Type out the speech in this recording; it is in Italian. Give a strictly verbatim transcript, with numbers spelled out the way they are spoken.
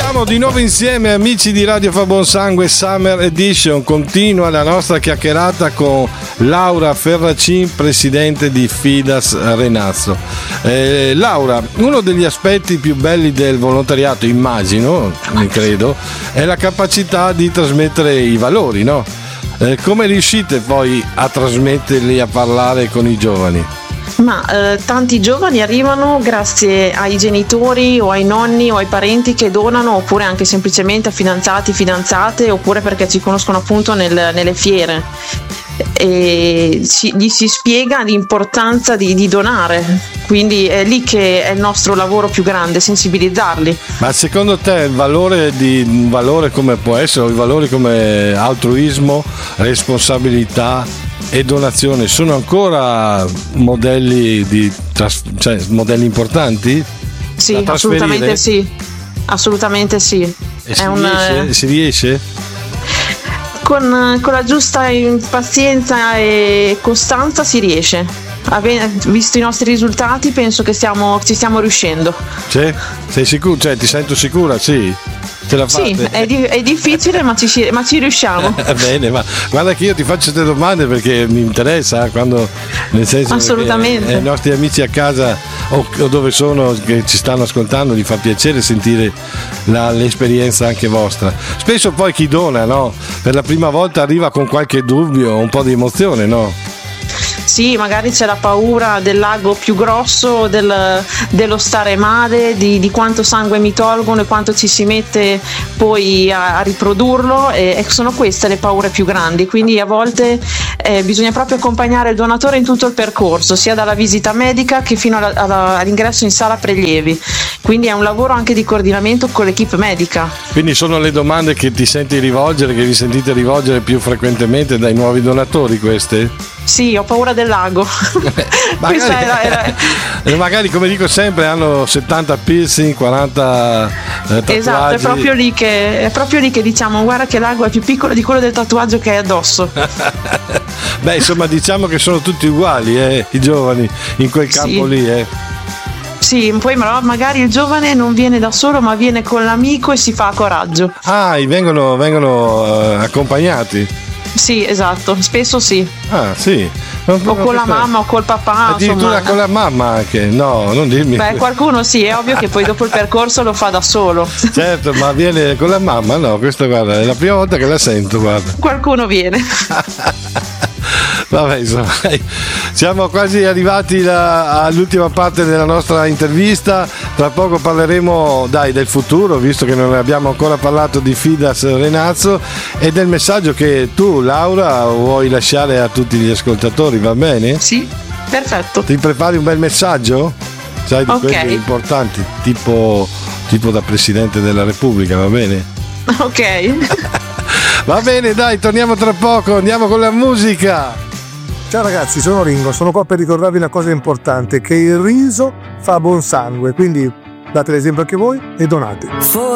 Siamo di nuovo insieme, amici di Radio Fa Buon Sangue Summer Edition. Continua la nostra chiacchierata con Laura Ferracin, presidente di Fidas Renazzo. Eh, Laura, uno degli aspetti più belli del volontariato, immagino, credo, è la capacità di trasmettere i valori, no? Eh, come riuscite poi a trasmetterli, a parlare con i giovani? Ma eh, tanti giovani arrivano grazie ai genitori o ai nonni o ai parenti che donano, oppure anche semplicemente a fidanzati, fidanzate, oppure perché ci conoscono appunto nel, nelle fiere, e ci, gli si spiega l'importanza di, di donare, quindi è lì che è il nostro lavoro più grande, sensibilizzarli. Ma secondo te il valore di un valore come può essere, o i valori come altruismo, responsabilità e donazione sono ancora modelli di tras- cioè modelli importanti? Sì, assolutamente sì, assolutamente sì. E si, è riesce? Un, si riesce? Con, con la giusta pazienza e costanza si riesce. Ave- visto i nostri risultati, penso che stiamo, ci stiamo riuscendo. Sì? Sei sicuro? Cioè, ti sento sicura? Sì. Ce la fate? Sì, è, di- è difficile, ma ci, ma ci riusciamo. Bene, ma guarda che io ti faccio queste domande perché mi interessa, quando, nel senso, assolutamente, ai nostri amici a casa o, o dove sono che ci stanno ascoltando, gli fa piacere sentire la, l'esperienza anche vostra. Spesso poi chi dona, no? Per la prima volta arriva con qualche dubbio, un po' di emozione, no? Sì, magari c'è la paura del lago più grosso, del, dello stare male, di, di quanto sangue mi tolgono e quanto ci si mette poi a, a riprodurlo, e, e sono queste le paure più grandi, quindi a volte eh, bisogna proprio accompagnare il donatore in tutto il percorso, sia dalla visita medica che fino alla, alla, all'ingresso in sala prelievi, quindi è un lavoro anche di coordinamento con l'equipe medica. Quindi sono le domande che ti senti rivolgere, che vi sentite rivolgere più frequentemente dai nuovi donatori, queste? Sì, ho paura del lago. magari, era, era... magari, come dico sempre, hanno settanta piercing, quaranta eh, tatuaggi. Esatto, è proprio lì che è proprio lì che diciamo: guarda che il lago è più piccolo di quello del tatuaggio che è addosso. Beh, insomma, diciamo che sono tutti uguali, eh, i giovani in quel campo, sì. Lì, eh. Sì, poi magari il giovane non viene da solo, ma viene con l'amico e si fa coraggio. Ah, vengono, vengono uh, accompagnati. Sì, esatto, spesso sì. Ah, sì. Non, o con la mamma o col papà. Addirittura insomma. Con la mamma anche. No, non dirmi. Beh, qualcuno sì, è ovvio che poi dopo il percorso lo fa da solo. Certo, ma viene con la mamma? No, questo guarda, è la prima volta che la sento, guarda. Qualcuno viene. Vabbè, insomma, siamo quasi arrivati la, all'ultima parte della nostra intervista. Tra poco parleremo, dai, del futuro, visto che non abbiamo ancora parlato di Fidas Renazzo, e del messaggio che tu, Laura, vuoi lasciare a tutti gli ascoltatori, va bene? Sì, perfetto. Ti prepari un bel messaggio? Sai, di okay. quelli importanti, tipo, tipo da Presidente della Repubblica, va bene? Ok. Va bene, dai, torniamo tra poco, andiamo con la musica. Ciao ragazzi, sono Ringo, sono qua per ricordarvi una cosa importante, che il riso fa buon sangue, quindi date l'esempio anche voi e donate.